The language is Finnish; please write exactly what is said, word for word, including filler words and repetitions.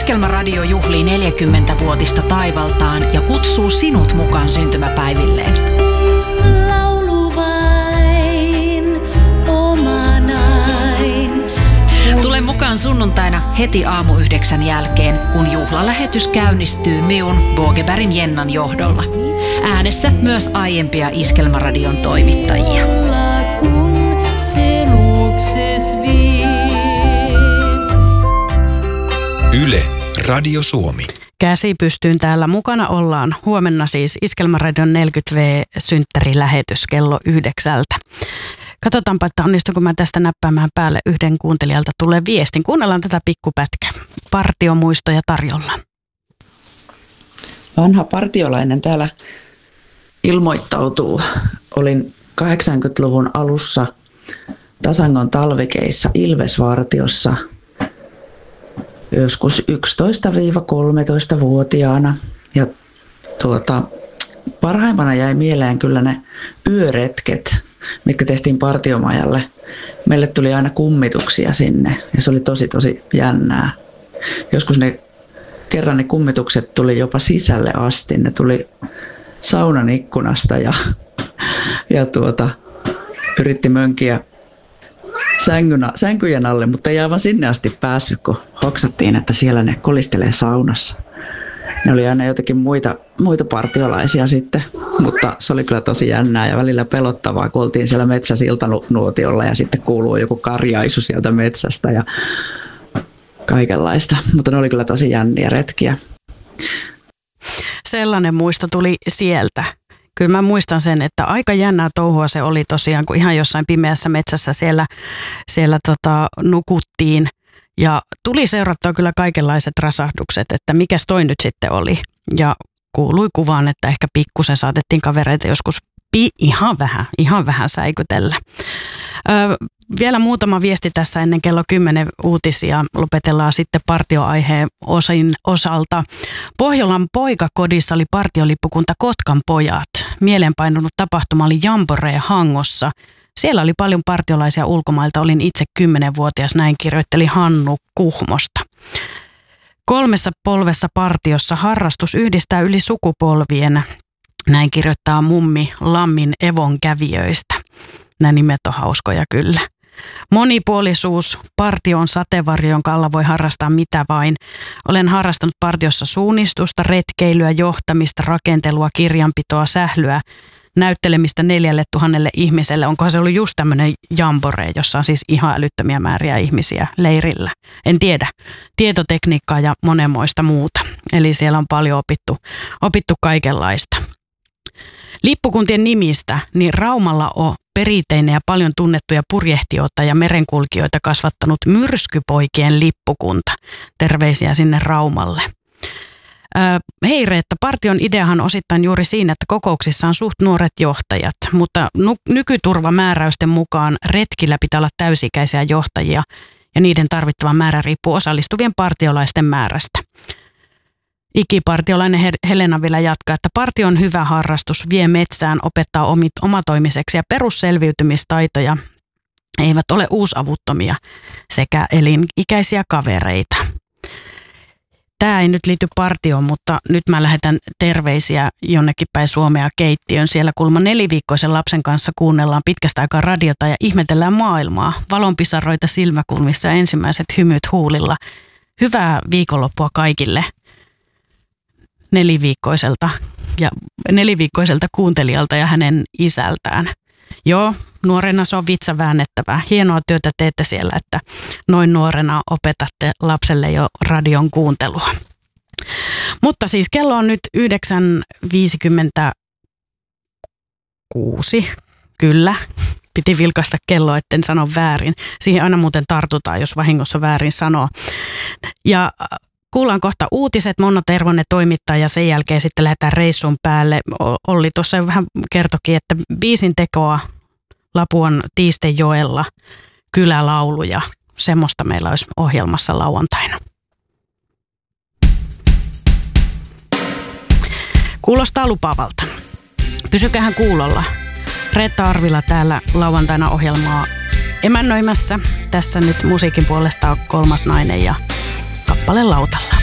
Iskelmäradio juhlii neljäkymmentävuotista taivaltaan ja kutsuu sinut mukaan syntymäpäivilleen. Laulu vain, omanain. Tule mukaan sunnuntaina heti aamu yhdeksän jälkeen, kun juhlalähetys käynnistyy minun Bogebergin Jennan johdolla. Äänessä myös aiempia Iskelmäradion toimittajia. Kun se luokses vie. Yle, Radio Suomi. Käsi pystyyn täällä mukana ollaan. Huomenna siis Iskelmäradion neljäkymmentä vuotisjuhlalähetys kello yhdeksältä. Katsotaanpa, että onnistuinko mä tästä näppäämään päälle yhden kuuntelijalta tulee viestin. Kuunnellaan tätä pikkupätkää. Partiomuistoja tarjolla. Vanha partiolainen täällä ilmoittautuu. Olin kahdeksankymmentäluvun alussa Tasangon talvikeissa Ilvesvartiossa joskus yksitoista–kolmetoista-vuotiaana. Ja tuota, parhaimpana jäi mieleen kyllä ne yöretket, mitkä tehtiin partiomajalle. Meille tuli aina kummituksia sinne ja se oli tosi tosi jännää. Joskus ne kerran ne kummitukset tuli jopa sisälle asti. Ne tuli saunan ikkunasta ja, ja tuota, yritti mönkiä sängyn, sänkyjen alle, mutta ei aivan sinne asti päässyt, kun hoksattiin, että siellä ne kolistelee saunassa. Ne oli aina jotakin muita, muita partiolaisia sitten, mutta se oli kyllä tosi jännää ja välillä pelottavaa, kun oltiin siellä metsäsiltanuotiolla ja sitten kuuluu joku karjaisu sieltä metsästä ja kaikenlaista. Mutta ne oli kyllä tosi jänniä retkiä. Sellainen muisto tuli sieltä. Kyllä mä muistan sen, että aika jännää touhua se oli tosiaan, kun ihan jossain pimeässä metsässä siellä, siellä tota, nukuttiin. Ja tuli seurattua kyllä kaikenlaiset rasahdukset, että mikäs toi nyt sitten oli. Ja kuului kuvaan, että ehkä pikkusen saatettiin kavereita joskus pi- ihan vähän, ihan vähän säikytellä. Öö, vielä muutama viesti tässä ennen kello kymmenen uutisia. Lopetellaan sitten partioaiheen osin osalta. Pohjolan poikakodissa oli partiolippukunta Kotkan pojat. Mielenpainunut tapahtuma oli Jamboree Hangossa. Siellä oli paljon partiolaisia ulkomailta. Olin itse kymmenvuotias, näin kirjoitteli Hannu Kuhmosta. Kolmessa polvessa partiossa harrastus yhdistää yli sukupolvien. Näin kirjoittaa mummi Lammin Evon kävijöistä. Nämä nimet on hauskoja kyllä. Monipuolisuus. Partio on sateenvarjo, jonka alla voi harrastaa mitä vain. Olen harrastanut partiossa suunnistusta, retkeilyä, johtamista, rakentelua, kirjanpitoa, sählyä, näyttelemistä neljälle tuhannelle ihmiselle. Onkohan se ollut just tämmöinen jamboree, jossa on siis ihan älyttömiä määriä ihmisiä leirillä? En tiedä. Tietotekniikkaa ja monenmoista muuta. Eli siellä on paljon opittu, opittu kaikenlaista. Lippukuntien nimistä, niin Raumalla on perinteinen ja paljon tunnettuja purjehtijoita ja merenkulkijoita kasvattanut Myrskypoikien lippukunta. Terveisiä sinne Raumalle. Öö, hei Reetta, partion ideahan osittain juuri siinä, että kokouksissa on suht nuoret johtajat, mutta nu- nykyturvamääräysten mukaan retkillä pitää olla täysikäisiä johtajia ja niiden tarvittava määrä riippuu osallistuvien partiolaisten määrästä. Ikipartiolainen Helena vielä jatkaa, että partio on hyvä harrastus, vie metsään, opettaa omit, omatoimiseksi ja perusselviytymistaitoja eivät ole uusavuttomia sekä elinikäisiä kavereita. Tämä ei nyt liity partioon, mutta nyt mä lähetän terveisiä jonnekin päin Suomea keittiön. Siellä kulma neliviikkoisen lapsen kanssa kuunnellaan pitkästä aikaa radiota ja ihmetellään maailmaa. Valonpisaroita silmäkulmissa ja ensimmäiset hymyt huulilla. Hyvää viikonloppua kaikille neliviikkoiselta, ja neliviikkoiselta kuuntelijalta ja hänen isältään. Joo, nuorena se on vitsa väännettävää. Hienoa työtä teette siellä, että noin nuorena opetatte lapselle jo radion kuuntelua. Mutta siis kello on nyt yhdeksän viisikymmentäkuusi. Kyllä, piti vilkaista kelloa, etten sano väärin. Siihen aina muuten tartutaan, jos vahingossa väärin sanoo. Ja kuullaan kohta uutiset. Monna Tervonen toimittaa ja sen jälkeen sitten lähdetään reissun päälle. Olli tuossa jo vähän kertokin, että biisin tekoa Lapuan Tiistenjoella, kylälauluja. Semmoista meillä olisi ohjelmassa lauantaina. Kuulostaa lupaavalta. Pysykähän kuulolla. Reetta Arvila täällä lauantaina ohjelmaa emännöimässä. Tässä nyt musiikin puolesta on Kolmas nainen ja kappale lautalla.